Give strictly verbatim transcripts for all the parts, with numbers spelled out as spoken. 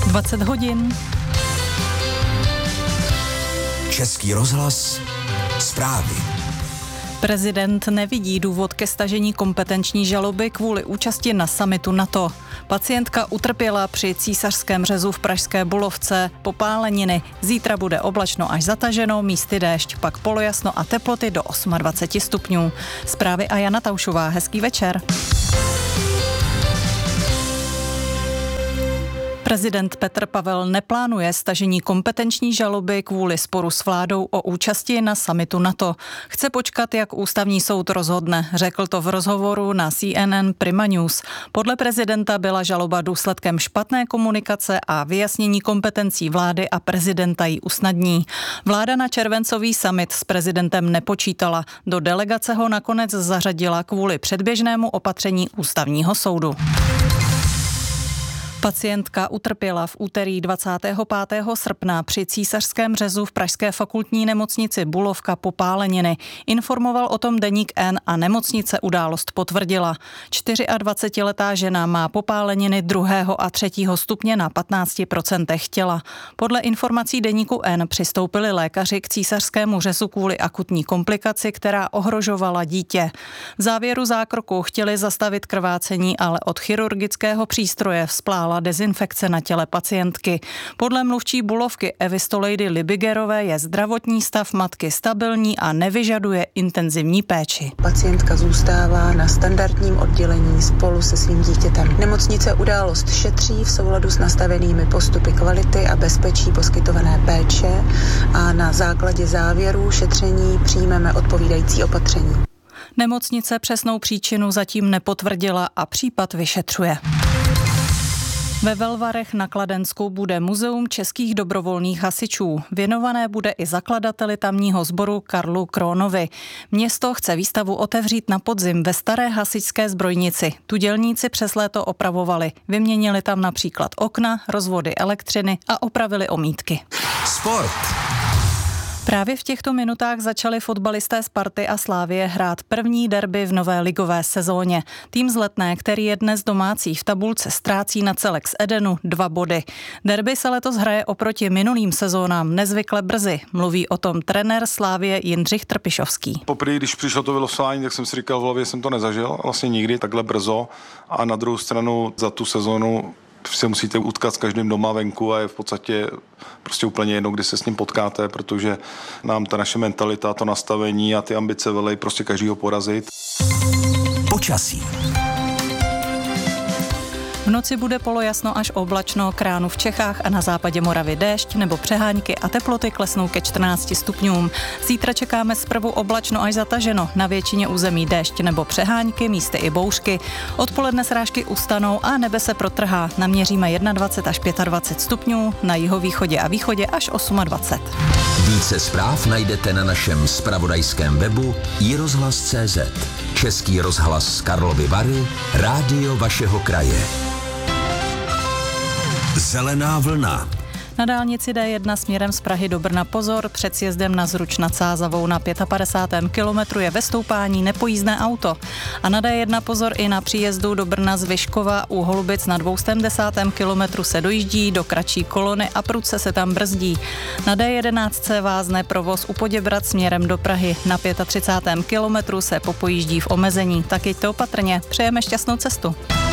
dvacet hodin. Český rozhlas, zprávy. Prezident nevidí důvod ke stažení kompetenční žaloby kvůli účasti na summitu NATO. Pacientka utrpěla při císařském řezu v pražské Bulovce popáleniny. Zítra bude oblačno až zataženo, místy déšť, pak polojasno a teploty do dvacet osm stupňů. Zprávy a Jana Taušová. Hezký večer. Prezident Petr Pavel neplánuje stažení kompetenční žaloby kvůli sporu s vládou o účasti na summitu NATO. Chce počkat, jak ústavní soud rozhodne, řekl to v rozhovoru na C N N Prima News. Podle prezidenta byla žaloba důsledkem špatné komunikace a vyjasnění kompetencí vlády a prezidenta ji usnadní. Vláda na červencový summit s prezidentem nepočítala. Do delegace ho nakonec zařadila kvůli předběžnému opatření ústavního soudu. Pacientka utrpěla v úterý dvacátého pátého srpna při císařském řezu v pražské fakultní nemocnici Bulovka popáleniny. Informoval o tom deník N a nemocnice událost potvrdila. dvacetičtyřletá žena má popáleniny druhého a třetího stupně na patnáct procent těla. Podle informací deníku N přistoupili lékaři k císařskému řezu kvůli akutní komplikaci, která ohrožovala dítě. V závěru zákroku chtěli zastavit krvácení, ale od chirurgického přístroje vzplála dezinfekce na těle pacientky. Podle mluvčí Bulovky Evy Stolejdy Libigerové je zdravotní stav matky stabilní a nevyžaduje intenzivní péči. Pacientka zůstává na standardním oddělení spolu se svým dítětem. Nemocnice událost šetří v souladu s nastavenými postupy kvality a bezpečí poskytované péče a na základě závěrů šetření přijmeme odpovídající opatření. Nemocnice přesnou příčinu zatím nepotvrdila a případ vyšetřuje. Ve Velvarech na Kladensku bude muzeum českých dobrovolných hasičů. Věnované bude i zakladateli tamního sboru Karlu Krónovi. Město chce výstavu otevřít na podzim ve staré hasičské zbrojnici. Tu dělníci přes léto opravovali. Vyměnili tam například okna, rozvody elektřiny a opravili omítky. Sport. Právě v těchto minutách začali fotbalisté Sparty a Slavie hrát první derby v nové ligové sezóně. Tým z Letné, který je dnes domácí v tabulce, ztrácí na celek z Edenu dva body. Derby se letos hraje oproti minulým sezónám nezvykle brzy. Mluví o tom trenér Slavie Jindřich Trpišovský. Poprvé, když přišlo to vylosování, tak jsem si říkal, v hlavě jsem to nezažil, vlastně nikdy takhle brzo. A na druhou stranu za tu sezónu se musíte utkat s každým doma venku a je v podstatě prostě úplně jedno, kdy se s ním potkáte, protože nám ta naše mentalita, to nastavení a ty ambice velej prostě každýho porazit. Počasí. V noci bude polojasno až oblačno, k ránu v Čechách a na západě Moravy déšť nebo přehánky a teploty klesnou ke čtrnácti stupňům. Zítra čekáme zprvu oblačno až zataženo, na většině území déšť nebo přehánky, místy i bouřky. Odpoledne srážky ustanou a nebe se protrhá. Naměříme dvacet jedna až dvacet pět stupňů, na jihovýchodě a východě až dvacet osm. Více zpráv najdete na našem zpravodajském webu i rozhlas tečka cé zet. Český rozhlas Karlovy Vary, rádio vašeho kraje. Zelená vlna. Na dálnici D jedna směrem z Prahy do Brna pozor, před sjezdem na Zruč nad Sázavou na padesátém pátém kilometru je ve stoupání nepojízdné auto. A na D jedna pozor i na příjezdu do Brna z Vyškova u Holubic na dvěstě desátém kilometru se dojíždí do kratší kolony a prudce se tam brzdí. Na D jedenáct se vázne provoz u Poděbrad směrem do Prahy. Na třicátém pátém kilometru se popojíždí v omezení. Tak jeďte opatrně, přejeme šťastnou cestu.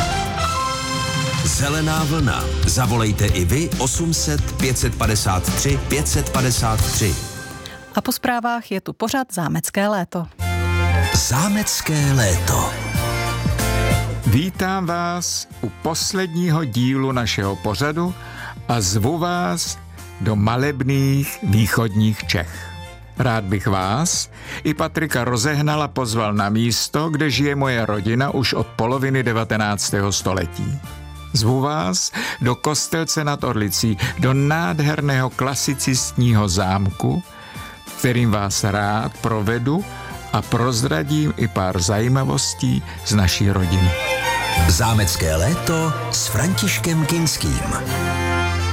Zelená vlna. Zavolejte i vy osm set pět padesát tři pět padesát tři. A po zprávách je tu pořad Zámecké léto. Zámecké léto. Vítám vás u posledního dílu našeho pořadu a zvu vás do malebných východních Čech. Rád bych vás i Patrika Rozehnala pozval na místo, kde žije moje rodina už od poloviny devatenáctého století. Zvu vás do Kostelce nad Orlicí, do nádherného klasicistního zámku, kterým vás rád provedu a prozradím i pár zajímavostí z naší rodiny. Zámecké léto s Františkem Kinským.